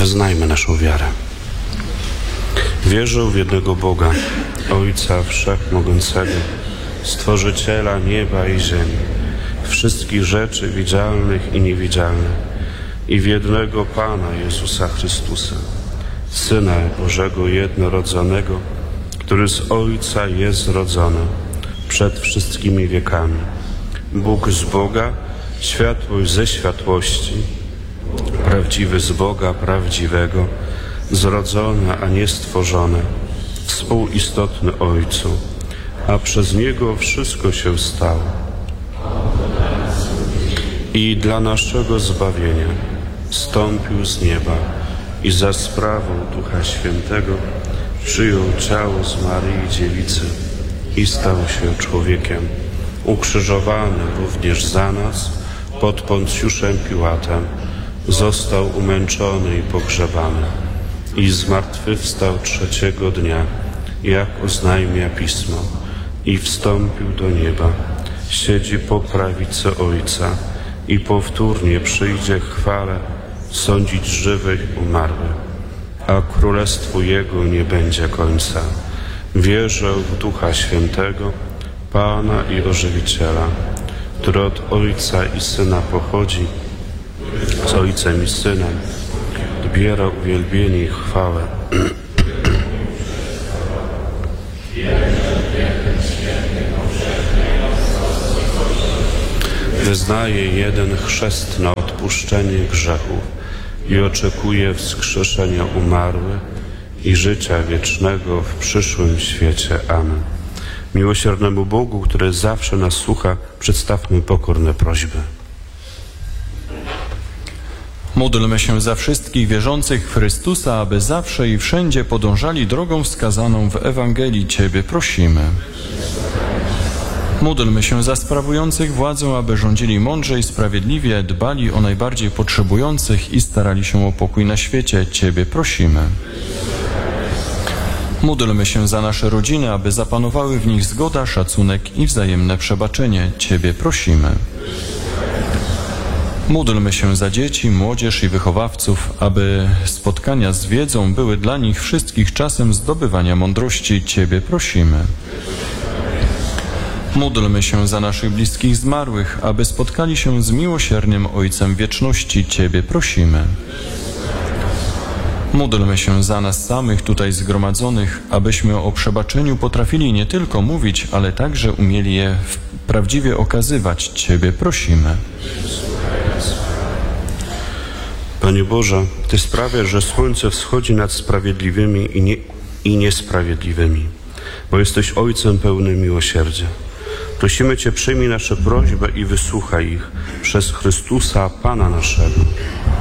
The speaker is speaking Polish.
Wyznajmy naszą wiarę. Wierzę w jednego Boga, Ojca Wszechmogącego, Stworzyciela nieba i ziemi, wszystkich rzeczy widzialnych i niewidzialnych, i w jednego Pana Jezusa Chrystusa, Syna Bożego jednorodzonego, który z Ojca jest zrodzony przed wszystkimi wiekami. Bóg z Boga, światłość ze światłości, prawdziwy z Boga prawdziwego, zrodzony, a nie stworzony, współistotny Ojcu, a przez Niego wszystko się stało. I dla naszego zbawienia zstąpił z nieba i za sprawą Ducha Świętego przyjął ciało z Maryi Dziewicy i stał się człowiekiem, ukrzyżowany również za nas pod Poncjuszem Piłatem, został umęczony i pogrzebany i zmartwychwstał trzeciego dnia, jak oznajmia Pismo, i wstąpił do nieba, siedzi po prawicy Ojca i powtórnie przyjdzie w chwale sądzić żywych i umarłych, a królestwu Jego nie będzie końca. Wierzę w Ducha Świętego, Pana i Ożywiciela, który od Ojca i Syna pochodzi, z Ojcem i Synem odbiera uwielbienie i chwałę. Wyznaje jeden chrzest na odpuszczenie grzechów i oczekuje wskrzeszenia umarłych i życia wiecznego w przyszłym świecie. Amen. Miłosiernemu Bogu, który zawsze nas słucha, przedstawmy pokorne prośby. Módlmy się za wszystkich wierzących w Chrystusa, aby zawsze i wszędzie podążali drogą wskazaną w Ewangelii. Ciebie prosimy. Módlmy się za sprawujących władzę, aby rządzili mądrze i sprawiedliwie, dbali o najbardziej potrzebujących i starali się o pokój na świecie. Ciebie prosimy. Módlmy się za nasze rodziny, aby zapanowały w nich zgoda, szacunek i wzajemne przebaczenie. Ciebie prosimy. Módlmy się za dzieci, młodzież i wychowawców, aby spotkania z wiedzą były dla nich wszystkich czasem zdobywania mądrości. Ciebie prosimy. Módlmy się za naszych bliskich zmarłych, aby spotkali się z miłosiernym Ojcem wieczności. Ciebie prosimy. Módlmy się za nas samych tutaj zgromadzonych, abyśmy o przebaczeniu potrafili nie tylko mówić, ale także umieli je prawdziwie okazywać. Ciebie prosimy. Panie Boże, Ty sprawiasz, że słońce wschodzi nad sprawiedliwymi i niesprawiedliwymi, bo jesteś Ojcem pełnym miłosierdzia. Prosimy Cię, przyjmij nasze prośby i wysłuchaj ich przez Chrystusa, Pana naszego.